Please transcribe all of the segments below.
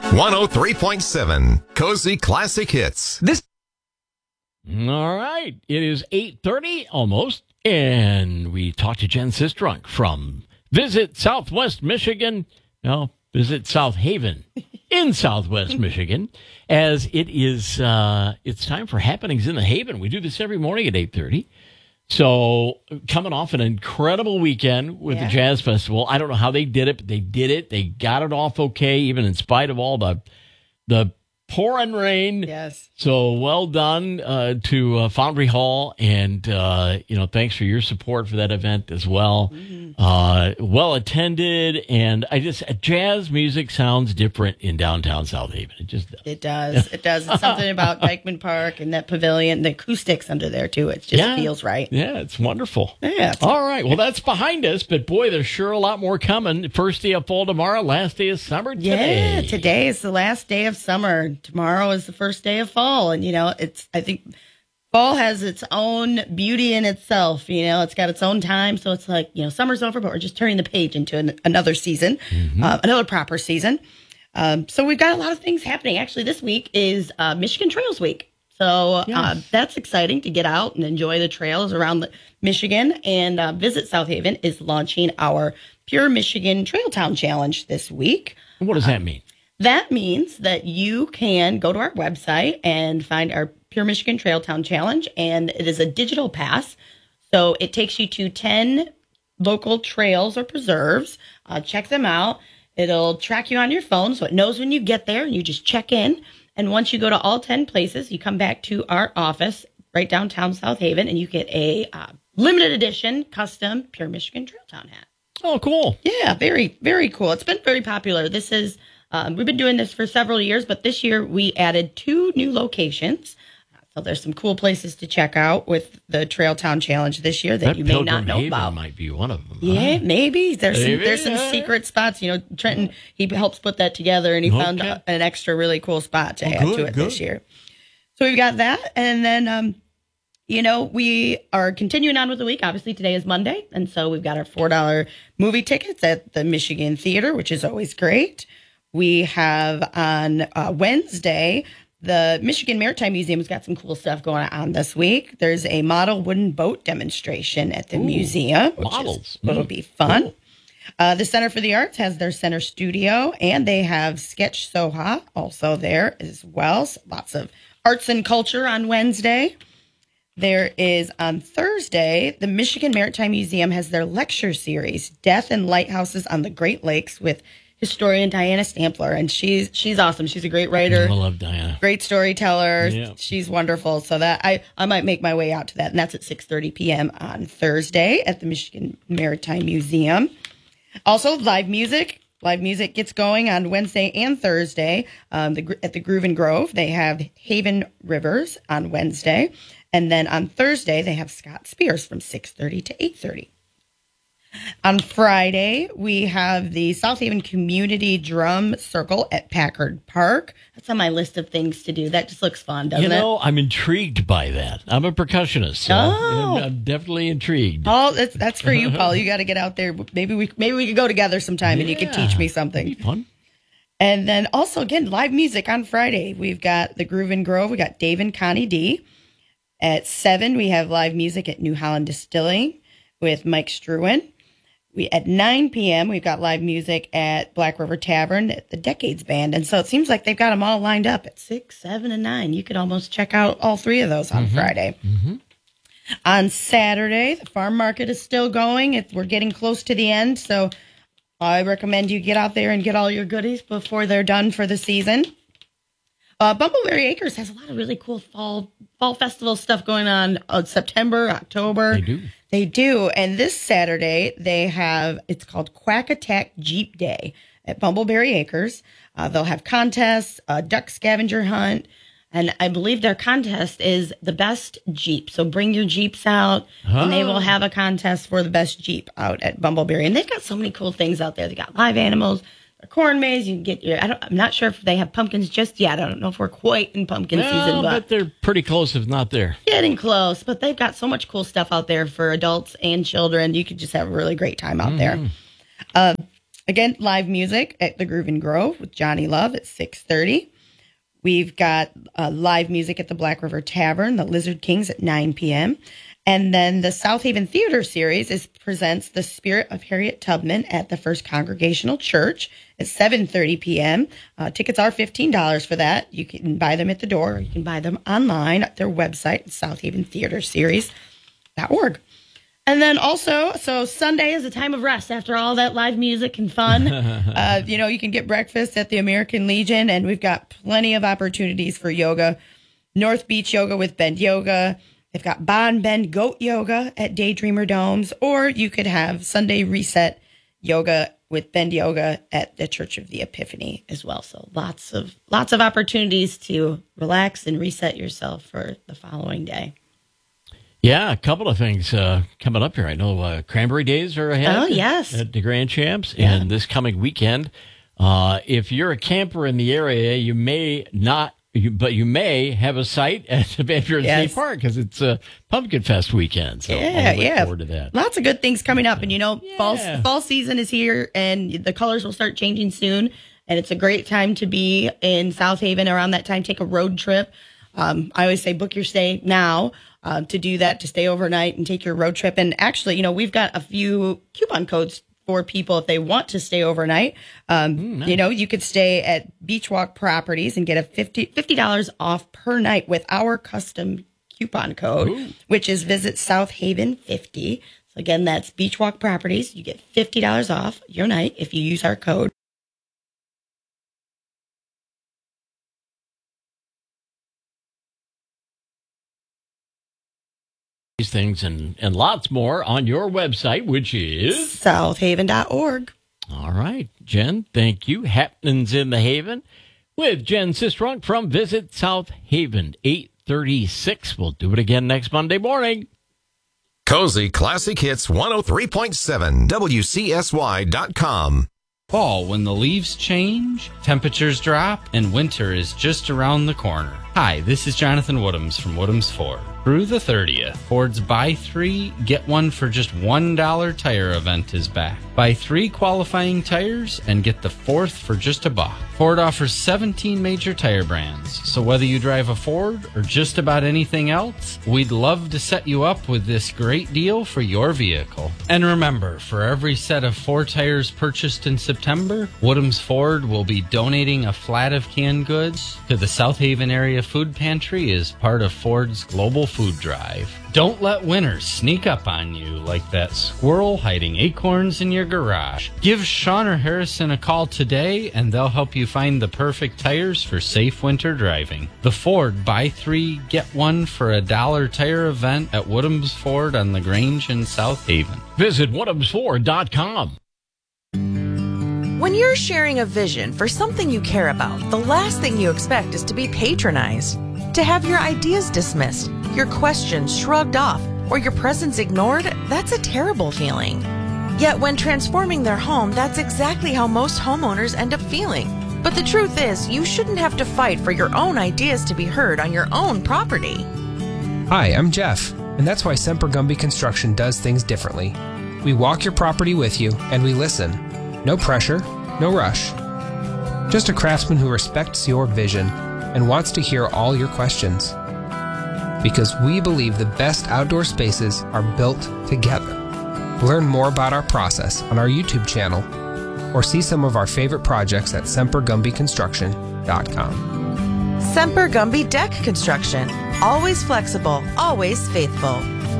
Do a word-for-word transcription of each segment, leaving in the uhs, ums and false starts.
one oh three point seven Cozy Classic Hits. This. All right. It is eight thirty almost, and we talked to Jen Sistrunk from Visit Southwest Michigan. No, Visit South Haven in Southwest Michigan, as it is, uh, it's time for Happenings in the Haven. We do this every morning at eight thirty. So coming off an incredible weekend with yeah. the Jazz Festival. I don't know how they did it, but they did it. They got it off okay, even in spite of all the the pouring rain. Yes. So well done uh, to uh, Foundry Hall, and uh, you know, thanks for your support for that event as well. Mm-hmm. Uh, well attended, and I just jazz music sounds different in downtown South Haven. It just does. It does. It does. It's something about Dykeman Park and that pavilion, the acoustics under there too. It just yeah. feels right. Yeah, it's wonderful. Yeah. It's All right. Well, that's behind us, but boy, there's sure a lot more coming. First day of fall tomorrow, last day of summer today. Yeah, today is the last day of summer. Tomorrow is the first day of fall, and you know, it's. I think fall has its own beauty in itself. You know, it's got its own time. So it's like, you know, summer's over, but we're just turning the page into an, another season, mm-hmm. uh, another proper season. Um, so we've got a lot of things happening. Actually, this week is uh, Michigan Trails Week. So yes. uh, that's exciting to get out and enjoy the trails around the Michigan. And uh, Visit South Haven is launching our Pure Michigan Trail Town Challenge this week. What does that mean? That means that you can go to our website and find our Pure Michigan Trail Town Challenge, and it is a digital pass. So it takes you to ten local trails or preserves. Uh, check them out. It'll track you on your phone, so it knows when you get there, and you just check in. And once you go to all ten places, you come back to our office right downtown South Haven, and you get a uh, limited edition custom Pure Michigan Trail Town hat. Oh, cool. Yeah, very, very cool. It's been very popular. This is... Um, we've been doing this for several years, but this year we added two new locations. So there's some cool places to check out with the Trail Town Challenge this year that, that you may Pilgrim not know Haven about. Might be one of them. Yeah, huh? maybe there's maybe, some there's some yeah. secret spots. You know, Trenton, he helps put that together, and he Okay. found a, an extra really cool spot to Oh, add good, to it good. this year. So we've got that, and then um, you know, we are continuing on with the week. Obviously, today is Monday, and so we've got our four dollar movie tickets at the Michigan Theater, which is always great. We have on uh, Wednesday, the Michigan Maritime Museum's got some cool stuff going on this week. There's a model wooden boat demonstration at the Ooh, museum, which models. is, it'll Mm, be fun. cool. Uh, the Center for the Arts has their center studio, and they have Sketch Soha also there as well. So lots of arts and culture on Wednesday. There is on Thursday, the Michigan Maritime Museum has their lecture series, Death and Lighthouses on the Great Lakes, with historian Diana Stampler, and she's she's awesome. She's a great writer, I love Diana. great storyteller. Yeah. She's wonderful. So that I, I might make my way out to that, and that's at six thirty p.m. on Thursday at the Michigan Maritime Museum. Also, live music. Live music gets going on Wednesday and Thursday. Um, the, at the Groove and Grove, they have Haven Rivers on Wednesday, and then on Thursday they have Scott Spears from six thirty to eight thirty. On Friday, we have the South Haven Community Drum Circle at Packard Park. That's on my list of things to do. That just looks fun, doesn't You it? know, I'm intrigued by that. I'm a percussionist, so Oh. I'm, I'm definitely intrigued. Paul, that's that's for you, Paul. You got to get out there. Maybe we maybe we could go together sometime, and you could teach me something. That'd be fun. And then also, again, live music on Friday. We've got the Groove and Grove. We got Dave and Connie D. At seven, we have live music at New Holland Distilling with Mike Struan. We at nine p.m. we've got live music at Black River Tavern at the Decades Band, and so it seems like they've got them all lined up at six, seven, and nine. You could almost check out all three of those on Mm-hmm. Friday. Mm-hmm. On Saturday, the farm market is still going. It, we're getting close to the end, so I recommend you get out there and get all your goodies before they're done for the season. Uh, Bumbleberry Acres has a lot of really cool fall fall festival stuff going on uh, September, October. They do. They do. And this Saturday, they have, it's called Quack Attack Jeep Day at Bumbleberry Acres. Uh, they'll have contests, a duck scavenger hunt, and I believe their contest is the best Jeep. So bring your Jeeps out, and they will have a contest for the best Jeep out at Bumbleberry. And they've got so many cool things out there. They got live animals, a corn maze. You can get your, I don't, I'm not sure if they have pumpkins just yet. I don't know if we're quite in pumpkin Well, season, but but they're pretty close, if not there. getting close. But they've got so much cool stuff out there for adults and children. You could just have a really great time out there. Uh, Again, live music at the Groove and Grove with Johnny Love at six thirty. We've got uh, live music at the Black River Tavern, the Lizard Kings at nine p.m. And then the South Haven Theater Series is presents The Spirit of Harriet Tubman at the First Congregational Church at seven thirty p.m. Uh, tickets are fifteen dollars for that. You can buy them at the door, or you can buy them online at their website, south haven theater series dot org. And then also, so Sunday is a time of rest after all that live music and fun. uh, you know, you can get breakfast at the American Legion, and we've got plenty of opportunities for yoga. North Beach Yoga with Bend Yoga. They've got Bon Bend Goat Yoga at Daydreamer Domes, or you could have Sunday Reset Yoga with Bend Yoga at the Church of the Epiphany as well. So lots of lots of opportunities to relax and reset yourself for the following day. Yeah, a couple of things uh, coming up here. I know uh, Cranberry Days are ahead. Oh, yes. At the Grand Champs. Yeah. And this coming weekend, uh, if you're a camper in the area, you may not, you, but you may have a site at the Van Buren Yes. State Park because it's a Pumpkin Fest weekend. So Yeah, I'll look yeah. forward to that. Lots of good things coming up. And, you know, fall, Yeah. fall season is here, and the colors will start changing soon. And it's a great time to be in South Haven around that time. Take a road trip. Um, I always say book your stay now. Uh, to do that, to stay overnight and take your road trip. And actually, you know, we've got a few coupon codes for people if they want to stay overnight. Um, Mm, nice. You know, you could stay at Beach Walk Properties and get a fifty dollars off per night with our custom coupon code, Ooh. which is Visit South Haven fifty. So again, that's Beach Walk Properties. You get fifty dollars off your night if you use our code. These things and, and lots more on your website, which is... south haven dot org. All right, Jen, thank you. Happenings in the Haven with Jen Sistrunk from Visit South Haven, eight thirty-six. We'll do it again next Monday morning. Cozy Classic Hits one oh three point seven W C S Y dot com. Fall, when the leaves change, temperatures drop, and winter is just around the corner. Hi, this is Jonathan Woodhams from Woodhams Ford. Through the thirtieth, Ford's Buy Three, Get One for Just one dollar tire event is back. Buy three qualifying tires and get the fourth for just a buck. Ford offers seventeen major tire brands, so whether you drive a Ford or just about anything else, we'd love to set you up with this great deal for your vehicle. And remember, for every set of four tires purchased in September, Woodhams Ford will be donating a flat of canned goods to the South Haven Area Food Pantry as part of Ford's Global Food Drive. Don't let winter sneak up on you like that squirrel hiding acorns in your garage. Give Sean or Harrison a call today and they'll help you find the perfect tires for safe winter driving. The Ford Buy Three, Get One for a Dollar tire event at Woodhams Ford on the Grange in South Haven. Visit woodhams ford dot com. When you're sharing a vision for something you care about, the last thing you expect is to be patronized, to have your ideas dismissed, your questions shrugged off, or your presence ignored. That's a terrible feeling. Yet when transforming their home, that's exactly how most homeowners end up feeling. But the truth is, you shouldn't have to fight for your own ideas to be heard on your own property. Hi, I'm Jeff, and that's why Semper Gumby Construction does things differently. We walk your property with you, and we listen. No pressure, no rush. Just a craftsman who respects your vision and wants to hear all your questions. Because we believe the best outdoor spaces are built together. Learn more about our process on our YouTube channel or see some of our favorite projects at semper gumby construction dot com. Semper Gumby Deck Construction. Always flexible, always faithful.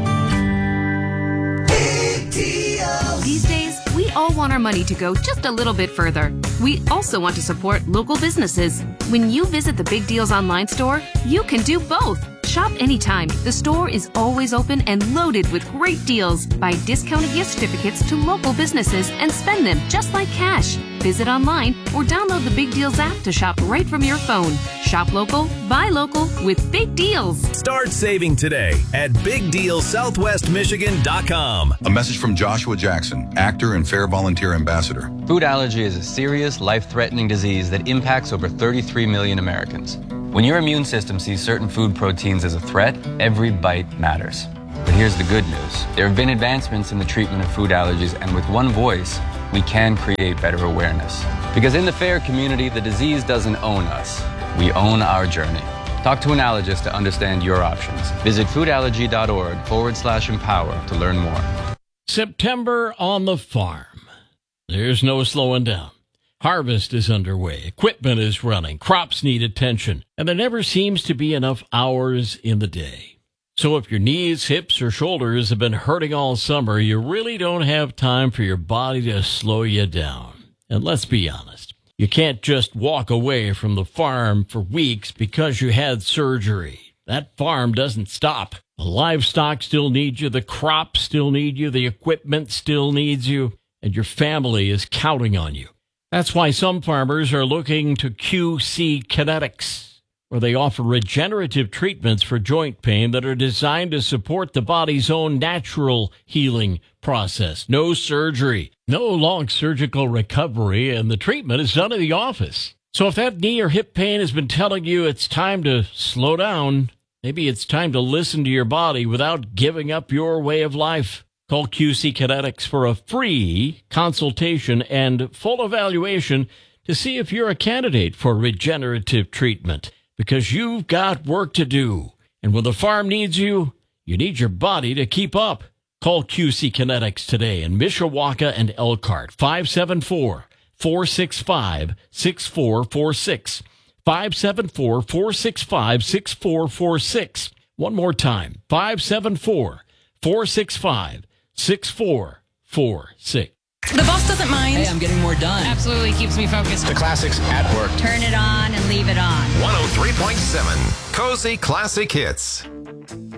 These days, we all want our money to go just a little bit further. We also want to support local businesses. When you visit the Big Deals online store, you can do both. Shop anytime. The store is always open and loaded with great deals. Buy discounted gift certificates to local businesses and spend them just like cash. Visit online or download the Big Deals app to shop right from your phone. Shop local, buy local with Big Deals. Start saving today at big deal southwest michigan dot com. A message from Joshua Jackson, actor and Fair Volunteer Ambassador. Food allergy is a serious, life-threatening disease that impacts over thirty-three million Americans. When your immune system sees certain food proteins as a threat, every bite matters. But here's the good news. There have been advancements in the treatment of food allergies, and with one voice, we can create better awareness. Because in the FAIR community, the disease doesn't own us. We own our journey. Talk to an allergist to understand your options. Visit foodallergy.org forward slash empower to learn more. September on the farm. There's no slowing down. Harvest is underway. Equipment is running. Crops need attention. And there never seems to be enough hours in the day. So if your knees, hips, or shoulders have been hurting all summer, you really don't have time for your body to slow you down. And let's be honest. You can't just walk away from the farm for weeks because you had surgery. That farm doesn't stop. The livestock still need you. The crops still need you. The equipment still needs you. And your family is counting on you. That's why some farmers are looking to Q C Kinetics, where they offer regenerative treatments for joint pain that are designed to support the body's own natural healing process. No surgery, no long surgical recovery, and the treatment is done in the office. So if that knee or hip pain has been telling you it's time to slow down, maybe it's time to listen to your body without giving up your way of life. Call Q C Kinetics for a free consultation and full evaluation to see if you're a candidate for regenerative treatment, because you've got work to do. And when the farm needs you, you need your body to keep up. Call Q C Kinetics today in Mishawaka and Elkhart, five seven four, four six five, six four four six, five seven four, four six five, six four four six. One more time, five seven four, four six five, six four four six. The boss doesn't mind. Hey, I'm getting more done. Absolutely keeps me focused. The classics at work. Turn it on and leave it on. one oh three point seven Cozy Classic Hits.